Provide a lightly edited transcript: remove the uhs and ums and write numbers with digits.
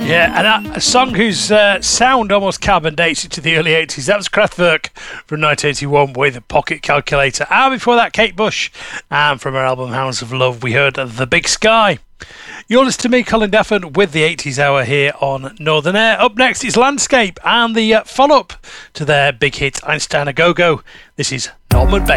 Yeah, and a song whose sound almost carbon dates it to the early 80s. That was Kraftwerk from 1981 with a Pocket Calculator. And before that, Kate Bush. And from her album Hounds of Love, we heard The Big Sky. You're listening to me, Colin Daffin, with the 80s Hour here on Northern Air. Up next is Landscape and the follow-up to their big hit Einstein A Go-Go. This is Norman Bates.